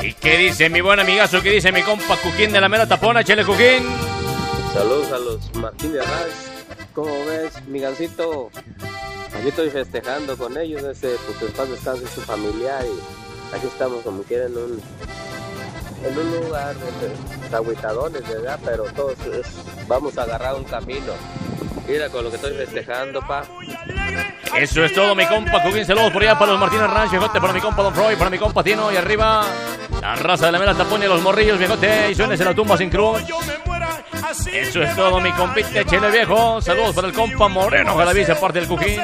¿Y qué dice mi buen amigazo? ¿Qué dice mi compa Cuquín de la Mera Tapona? Échale, Cuquín. Saludos a los Martínez Ranch. ¿Cómo ves, mi gancito? Aquí estoy festejando con ellos, pues en paz descanse su familiar y aquí estamos como quiera en un lugar donde agüitadones, ¿verdad? Pero todos vamos a agarrar un camino. Mira con lo que estoy festejando, pa. Eso es todo, mi compa Cuquín. Saludos por allá para los Martínez Ranch, viejote, para mi compa Don Freud, para mi compa Tino y arriba la raza de la Mera Tapona y los morrillos, viejote, y suénese la tumba sin cruz. Eso es todo, mi compite, chile viejo. Saludos para el compa Moreno Galaviz, aparte del Cuquín.